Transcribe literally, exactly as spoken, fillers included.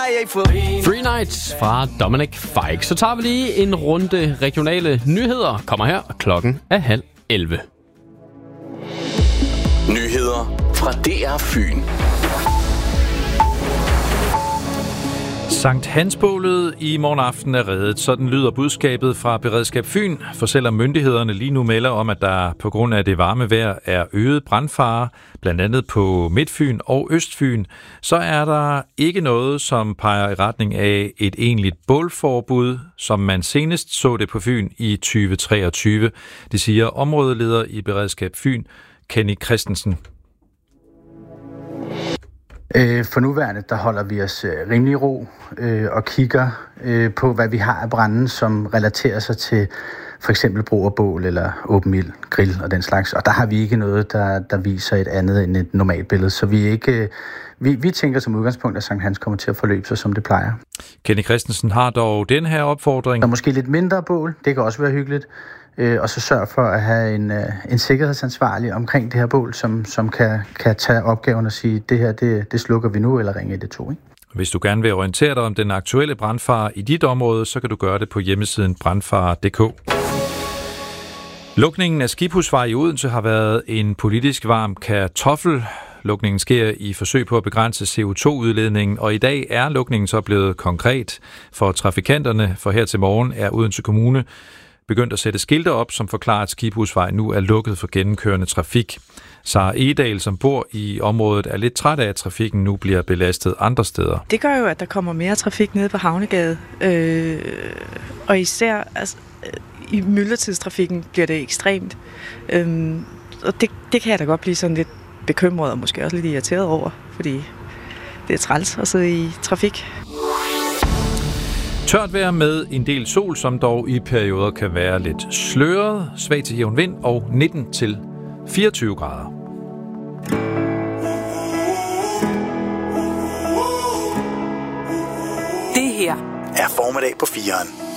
Three Nights fra Dominic Fike. Så tager vi lige en runde regionale nyheder. Kommer her, og klokken er halv elleve. Nyheder fra D R Fyn. Sankt Hansbålet i morgen aften er reddet. Sådan lyder budskabet fra Beredskab Fyn. For selvom myndighederne lige nu melder om, at der på grund af det varme vejr er øget brandfare, blandt andet på Midtfyn og Østfyn, så er der ikke noget, som peger i retning af et egentligt bålforbud, som man senest så det på Fyn i tyve treogtyve. Det siger områdeleder i Beredskab Fyn, Kenny Christensen. For nuværende, der holder vi os rimelig ro øh, og kigger øh, på, hvad vi har af branden, som relaterer sig til for eksempel brug af bål eller åben ild, grill og den slags. Og der har vi ikke noget, der, der viser et andet end et normalt billede. Så vi, ikke, øh, vi, vi tænker som udgangspunkt, at Sankt Hans kommer til at forløbe sig, som det plejer. Kenny Christensen har dog den her opfordring. Der er måske lidt mindre bål, det kan også være hyggeligt. Øh, og så sørg for at have en, øh, en sikkerhedsansvarlig omkring det her bål, som, som kan, kan tage opgaven og sige, det her, det, det slukker vi nu, eller ringe et et to. Ikke? Hvis du gerne vil orientere dig om den aktuelle brandfare i dit område, så kan du gøre det på hjemmesiden brandfare punktum d k. Lukningen af Skibhusvej i Odense har været en politisk varm kartoffel. Lukningen sker i forsøg på at begrænse C O to udledningen, og i dag er lukningen så blevet konkret for trafikanterne, for her til morgen er Odense Kommune begyndt at sætte skilte op, som forklarer, at Skibhusvej nu er lukket for gennemkørende trafik. Sara Egedal, som bor i området, er lidt træt af, at trafikken nu bliver belastet andre steder. Det gør jo, at der kommer mere trafik nede på Havnegade. Øh, og især altså, i myldretidstrafikken bliver det ekstremt. Øh, og det, det kan jeg da godt blive sådan lidt bekymret og måske også lidt irriteret over, fordi det er træls at sidde i trafik. Tørt vejr med en del sol, som dog i perioder kan være lidt sløret, svag til jævn vind og nitten til fireogtyve grader. Det her er formiddag på fireren.